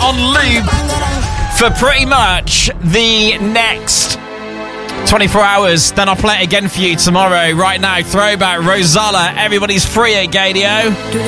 on loop for pretty much the next 24 hours. Then I'll play it again for you tomorrow. Right now, Throwback, Rosala, Everybody's Free at Gadio.